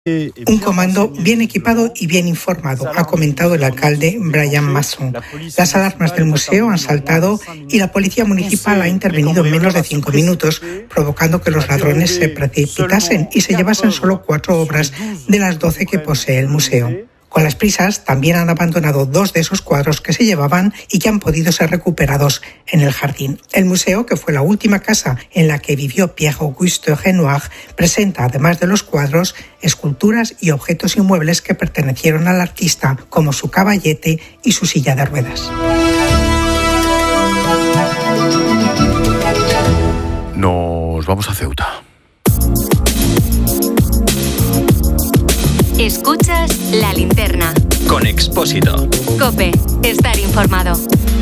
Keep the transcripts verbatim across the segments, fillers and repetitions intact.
Un comando bien equipado y bien informado, ha comentado el alcalde Brian Masson. Las alarmas del museo han saltado y la policía municipal ha intervenido en menos de cinco minutos, provocando que los ladrones se precipitasen y se llevasen solo cuatro obras de las doce que posee el museo. Con las prisas, también han abandonado dos de esos cuadros que se llevaban y que han podido ser recuperados en el jardín. El museo, que fue la última casa en la que vivió Pierre-Auguste Renoir, presenta, además de los cuadros, esculturas y objetos inmuebles que pertenecieron al artista, como su caballete y su silla de ruedas. Nos vamos a Ceuta. Escuchas La Linterna. Con Expósito. COPE. Estar informado.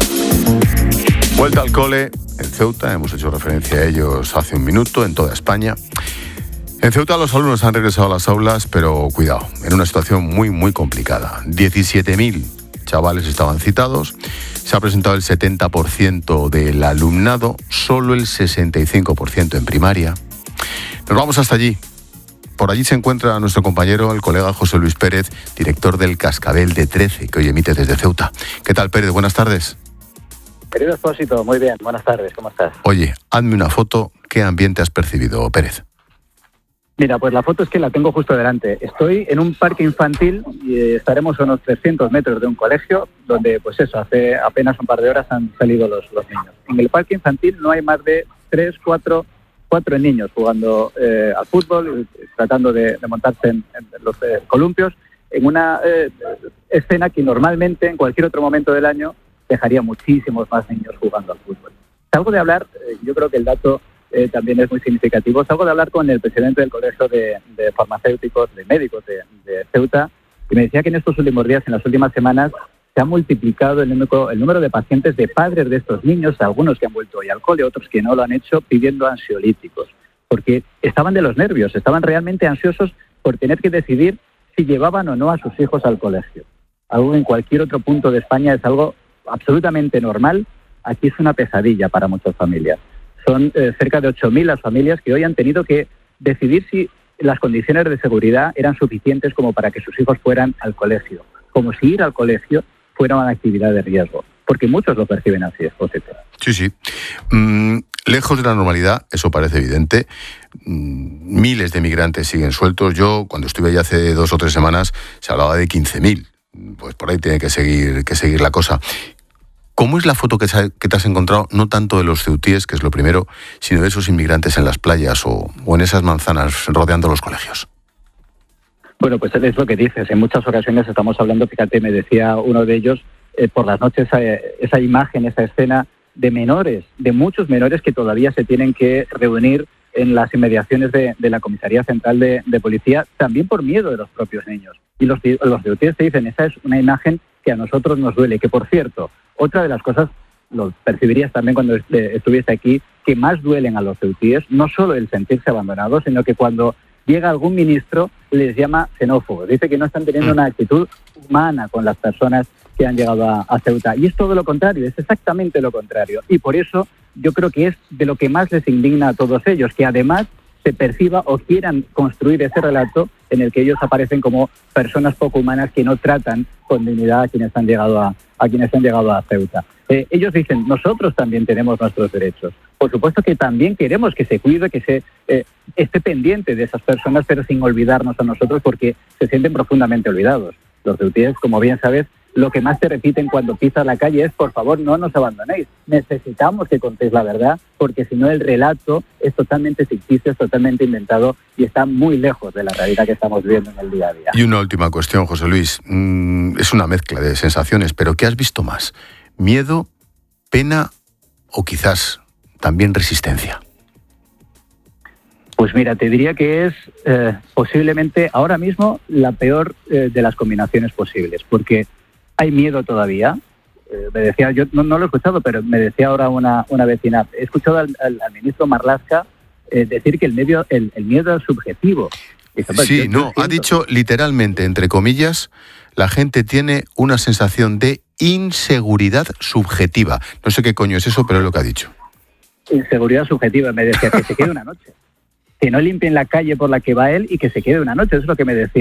Vuelta al cole en Ceuta. Hemos hecho referencia a ellos hace un minuto en toda España. En Ceuta los alumnos han regresado a las aulas, pero cuidado, en una situación muy, muy complicada. diecisiete mil chavales estaban citados. Se ha presentado el setenta por ciento del alumnado, solo el sesenta y cinco por ciento en primaria. Nos vamos hasta allí. Por allí se encuentra nuestro compañero, el colega José Luis Pérez, director del Cascabel de trece, que hoy emite desde Ceuta. ¿Qué tal, Pérez? Buenas tardes. Querido Expósito, muy bien. Buenas tardes. ¿Cómo estás? Oye, hazme una foto. ¿Qué ambiente has percibido, Pérez? Mira, pues la foto es que la tengo justo delante. Estoy en un parque infantil y estaremos a unos trescientos metros de un colegio donde, pues eso, hace apenas un par de horas han salido los, los niños. En el parque infantil no hay más de tres, cuatro... cuatro niños jugando eh, al fútbol, tratando de, de montarse en, en los eh, columpios, en una eh, escena que normalmente en cualquier otro momento del año dejaría muchísimos más niños jugando al fútbol. Salgo de hablar, eh, yo creo que el dato eh, también es muy significativo, salgo de hablar con el presidente del Colegio de, de Farmacéuticos, de Médicos de, de Ceuta, y me decía que en estos últimos días, en las últimas semanas, se ha multiplicado el número, el número de pacientes de padres de estos niños, algunos que han vuelto hoy al cole, otros que no lo han hecho, pidiendo ansiolíticos, porque estaban de los nervios, estaban realmente ansiosos por tener que decidir si llevaban o no a sus hijos al colegio. Algo en cualquier otro punto de España es algo absolutamente normal, aquí es una pesadilla para muchas familias. Son eh, cerca de ocho mil las familias que hoy han tenido que decidir si las condiciones de seguridad eran suficientes como para que sus hijos fueran al colegio, como si ir al colegio fuera una actividad de riesgo, porque muchos lo perciben así, Expósito. Sí, sí. Mm, lejos de la normalidad, eso parece evidente. Mm, miles de migrantes siguen sueltos. Yo, cuando estuve allá hace dos o tres semanas, se hablaba de quince mil. Pues por ahí tiene que seguir, que seguir la cosa. ¿Cómo es la foto que, que te has encontrado, no tanto de los ceutíes, que es lo primero, sino de esos inmigrantes en las playas o, o en esas manzanas rodeando los colegios? Bueno, pues es lo que dices. En muchas ocasiones estamos hablando, fíjate, me decía uno de ellos, eh, por las noches esa, esa imagen, esa escena de menores, de muchos menores que todavía se tienen que reunir en las inmediaciones de, de la Comisaría Central de, de Policía, también por miedo de los propios niños. Y los, los ceutíes te dicen, esa es una imagen que a nosotros nos duele, que por cierto, otra de las cosas, lo percibirías también cuando estuviese aquí, que más duelen a los ceutíes, no solo el sentirse abandonados, sino que cuando llega algún ministro, les llama xenófobos. Dice que no están teniendo una actitud humana con las personas que han llegado a, a Ceuta. Y es todo lo contrario, es exactamente lo contrario. Y por eso yo creo que es de lo que más les indigna a todos ellos, que además se perciba o quieran construir ese relato en el que ellos aparecen como personas poco humanas que no tratan con dignidad a quienes han llegado a, a quienes han llegado a Ceuta. Eh, ellos dicen, nosotros también tenemos nuestros derechos. Por supuesto que también queremos que se cuide, que se eh, esté pendiente de esas personas, pero sin olvidarnos a nosotros porque se sienten profundamente olvidados. Los ceutíes, como bien sabes, lo que más te repiten cuando pisas la calle es, por favor, no nos abandonéis. Necesitamos que contéis la verdad, porque si no el relato es totalmente ficticio, es totalmente inventado y está muy lejos de la realidad que estamos viviendo en el día a día. Y una última cuestión, José Luis. Mm, es una mezcla de sensaciones, pero ¿qué has visto más? ¿Miedo, pena o quizás también resistencia? Pues mira, te diría que es eh, posiblemente ahora mismo la peor eh, de las combinaciones posibles, porque hay miedo todavía. Eh, me decía, yo no, no lo he escuchado, pero me decía ahora una, una vecina, he escuchado al, al, al ministro Marlaska eh, decir que el, medio, el, el miedo es subjetivo. Dice, pues, sí, no, ha dicho literalmente, entre comillas, la gente tiene una sensación de inseguridad subjetiva. No sé qué coño es eso, pero es lo que ha dicho. Inseguridad subjetiva, me decía que se quede una noche. que no limpien la calle por la que va él y que se quede una noche, eso es lo que me decía.